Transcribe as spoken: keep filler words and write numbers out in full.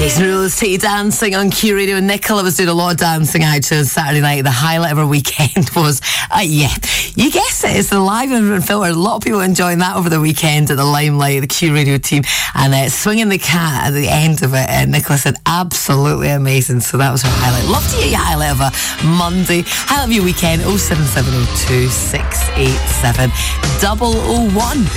Jason Rules, Take You Dancing on Q Radio. Nicola was doing a lot of dancing actually on Saturday night. The highlight of her weekend was, uh, yeah, you guessed it, it's the live and filter. A lot of people enjoying that over the weekend at the Limelight, the Q Radio team, and uh, swinging the cat at the end of it. Uh, Nicola said, absolutely amazing. So that was her highlight. Love to hear your highlight of a Monday. Highlight of your weekend, oh seven seven oh two, six eight seven, oh oh one.